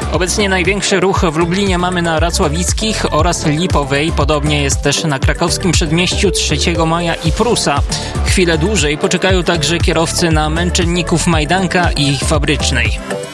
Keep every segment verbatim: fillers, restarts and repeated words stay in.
Obecnie największy ruch w Lublinie mamy na Racławickich oraz Lipowej. Podobnie jest też na krakowskim Przedmieściu, trzeciego maja i Prusa. Chwilę dłużej poczekają także kierowcy na męczenników Majdanka i Fabrycznej.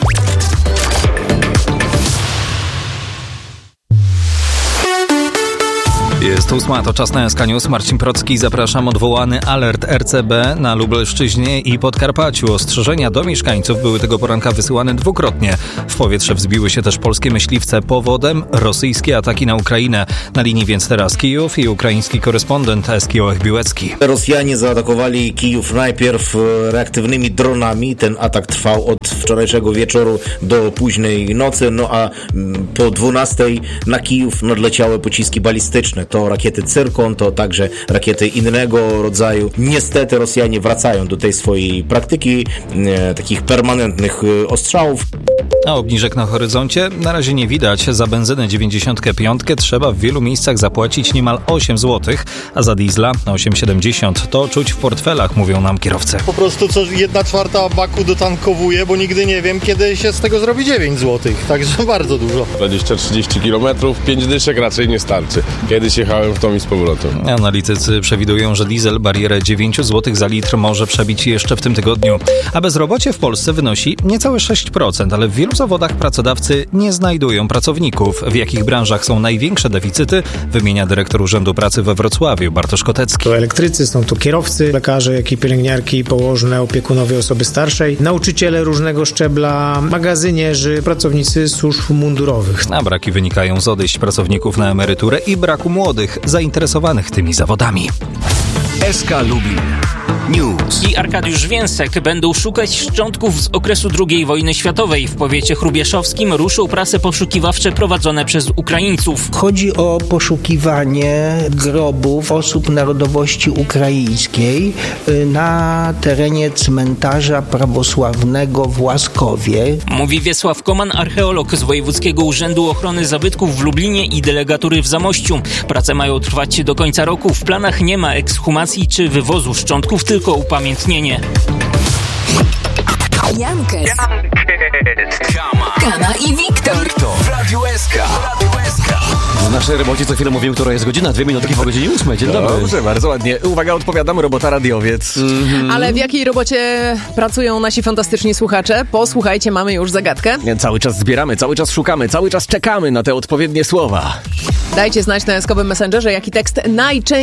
Jest ósma, to czas na S K News. Marcin Procki, zapraszam. Odwołany alert R C B na Lubelszczyźnie i Podkarpaciu. Ostrzeżenia do mieszkańców były tego poranka wysyłane dwukrotnie. W powietrze wzbiły się też polskie myśliwce. Powodem rosyjskie ataki na Ukrainę. Na linii więc teraz Kijów i ukraiński korespondent Eski Ołech-Biłecki. Rosjanie zaatakowali Kijów najpierw reaktywnymi dronami. Ten atak trwał od wczorajszego wieczoru do późnej nocy, no a po dwunastej na Kijów nadleciały pociski balistyczne. To rakiety Cyrkon, to także rakiety innego rodzaju. Niestety Rosjanie wracają do tej swojej praktyki e, takich permanentnych e, ostrzałów. A obniżek na horyzoncie na razie nie widać. Za benzynę dziewięćdziesiąt pięć trzeba w wielu miejscach zapłacić niemal osiem złotych, a za diesla osiem siedemdziesiąt. To czuć w portfelach, mówią nam kierowcy. Po prostu co jedna czwarta baku dotankowuję, bo nigdy nie wiem, kiedy się z tego zrobi dziewięć złotych. Także bardzo dużo. dwadzieścia trzydzieści kilometrów, pięć dyszek raczej nie starczy. Kiedyś jechałem w tą i z powrotem. Analitycy przewidują, że diesel barierę dziewięć złotych za litr może przebić jeszcze w tym tygodniu. A bezrobocie w Polsce wynosi niecałe sześć procent, ale w wielu zawodach pracodawcy nie znajdują pracowników. W jakich branżach są największe deficyty, wymienia dyrektor Urzędu Pracy we Wrocławiu Bartosz Kotecki. To elektrycy, są to kierowcy, lekarze, jak i pielęgniarki, położne, opiekunowie osoby starszej, nauczyciele różnego szczebla, magazynierzy, pracownicy służb mundurowych. A braki wynikają z odejść pracowników na emeryturę i braku młodych zainteresowanych tymi zawodami. S K Lubin News. I Arkadiusz Więsek będą szukać szczątków z okresu drugiej wojny światowej. W powiecie hrubieszowskim ruszą prace poszukiwawcze prowadzone przez Ukraińców. Chodzi o poszukiwanie grobów osób narodowości ukraińskiej na terenie cmentarza prawosławnego w Łaskowie. Mówi Wiesław Koman, archeolog z Wojewódzkiego Urzędu Ochrony Zabytków w Lublinie i delegatury w Zamościu. Prace mają trwać do końca roku. W planach nie ma ekshumacji czy wywozu szczątków, tylko upamiętnienie. Jankes, Kama i Wiktor W Radiu S K. W naszej robocie co chwilę mówimy, która jest godzina, dwie minutki po godzinie ósmej. Dzień dobry. Dobrze, bardzo ładnie. Uwaga, odpowiadam, robota radiowiec. Mm-hmm. Ale w jakiej robocie pracują nasi fantastyczni słuchacze? Posłuchajcie, mamy już zagadkę. Cały czas zbieramy, cały czas szukamy, cały czas czekamy na te odpowiednie słowa. Dajcie znać na eskowym messengerze, jaki tekst najczęściej